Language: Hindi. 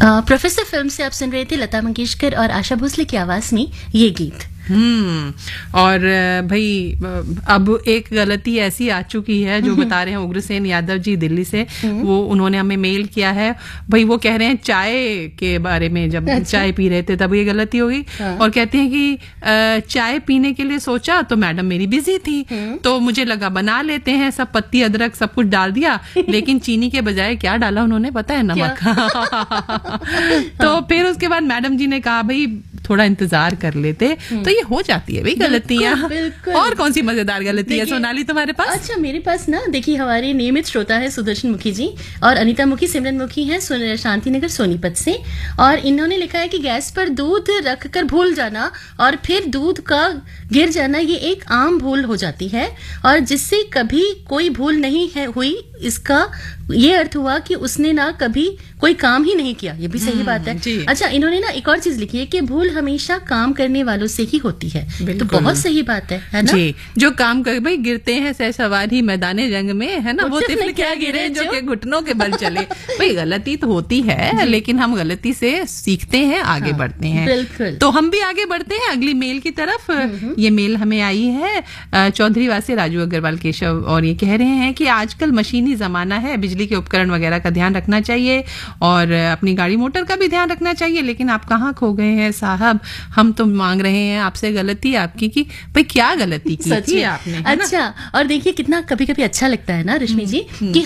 प्रोफेसर फिल्म से आप सुन रहे थे लता मंगेशकर और आशा भोसले की आवाज में ये गीत। और भाई अब एक गलती ऐसी आ चुकी है जो बता रहे हैं उग्रसेन यादव जी दिल्ली से, वो उन्होंने हमें मेल किया है। भाई वो कह रहे हैं चाय के बारे में, जब चाय पी रहे थे तब ये गलती हो गई। और कहते हैं कि चाय पीने के लिए सोचा तो मैडम मेरी बिजी थी, तो मुझे लगा बना लेते हैं, सब पत्ती अदरक सब कुछ डाल दिया, लेकिन चीनी के बजाय क्या डाला उन्होंने पता है? नमक। तो फिर उसके बाद मैडम जी ने कहा भाई थोड़ा इंतजार कर लेते। तो ये हो जाती है भाई गलतियां। और कौन सी मजेदार गलती है सोनाली तुम्हारे पास? अच्छा मेरे पास ना देखिए, हमारे नियमित श्रोता है सुदर्शन मुखी जी और अनीता मुखी, सिमरन मुखी हैं शांतिनगर सोनीपत से, और इन्होंने लिखा है कि गैस पर दूध रखकर भूल जाना और फिर दूध का गिर जाना ये एक आम भूल हो जाती है, और जिससे कभी कोई भूल नहीं है हुई, इसका ये अर्थ हुआ कि उसने ना कभी कोई काम ही नहीं किया। ये भी सही बात है। अच्छा इन्होंने ना एक और चीज लिखी है कि भूल हमेशा काम करने वालों से ही होती है। तो बहुत सही बात है ना? जी, जो काम कर भाई गिरते हैं सह सवारी मैदाने जंग में, है ना, वो तिफल क्या गिरे जो के घुटनों के बल चले। भाई गलती तो होती है, लेकिन हम गलती से सीखते हैं, आगे बढ़ते हैं। बिल्कुल। तो हम भी आगे बढ़ते हैं अगली मेल की तरफ। ये मेल हमें आई है चौधरी वासी राजू अग्रवाल केशव, और ये कह रहे हैं कि आजकल मशीनी जमाना है, बिजली के उपकरण वगैरह का ध्यान रखना चाहिए और अपनी गाड़ी मोटर का भी ध्यान रखना चाहिए। लेकिन आप कहाँ खो गए हैं साहब? हम तो मांग रहे हैं आपसे गलती आपकी कि भाई क्या गलती की थी आपने? अच्छा, और देखिए कितना कभी कभी अच्छा लगता है ना रश्मि जी कि